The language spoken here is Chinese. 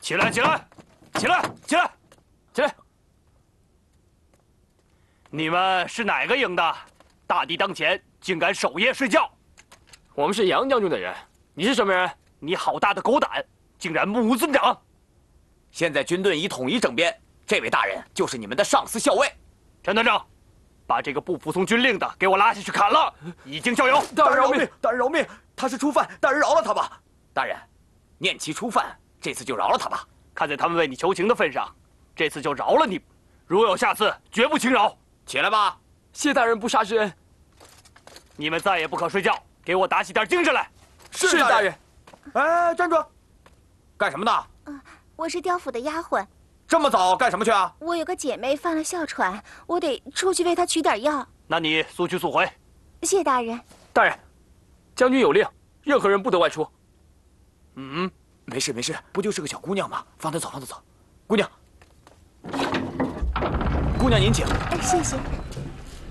起来，起来，起来，起来，起来！你们是哪个营的？大敌当前，竟敢守夜睡觉！ 我们是杨将军的人，你是什么人？ 你好大的狗胆，竟然目无尊长！ 现在军队已统一整编，这位大人就是你们的上司校尉。 陈团长，把这个不服从军令的给我拉下去砍了，以儆效尤。 大人饶命！大人饶命！他是初犯，大人饶了他吧。大人，念其初犯，这次就饶了他吧。 看在他们为你求情的份上，这次就饶了你。如有下次，绝不轻饶。 起来吧。 谢大人不杀之恩。 你们再也不可睡觉，给我打起点精神来。 是大人。 哎，站住！干什么呢？ 我是刁府的丫鬟。 这么早干什么去啊？ 我有个姐妹犯了哮喘，我得出去为她取点药。 那你速去速回。 谢大人。 大人，将军有令，任何人不得外出。 没事没事，不就是个小姑娘吗？放她走，放她走。姑娘，姑娘您请。 谢谢。